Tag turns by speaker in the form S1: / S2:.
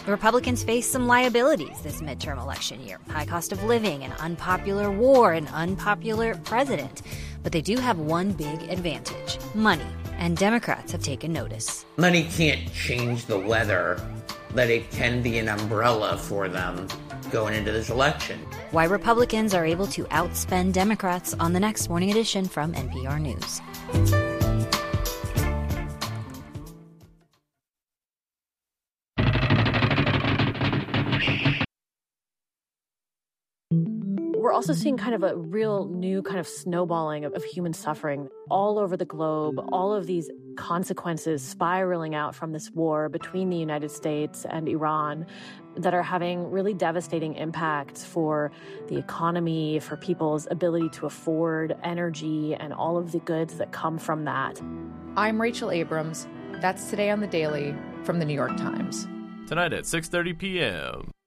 S1: The Republicans face some liabilities this midterm election year. High cost of living, an unpopular war, an unpopular president. But they do have one big advantage: money. And Democrats have taken notice.
S2: Money can't change the weather, but it can be an umbrella for them going into this election.
S1: Why Republicans are able to outspend Democrats on the next Morning Edition from NPR News.
S3: We're also seeing kind of a real new kind of snowballing of human suffering all over the globe, all of these consequences spiraling out from this war between the United States and Iran that are having really devastating impacts for the economy, for people's ability to afford energy and all of the goods that come from that.
S4: I'm Rachel Abrams. That's Today on the Daily from The New York Times.
S5: Tonight at 6:30 p.m.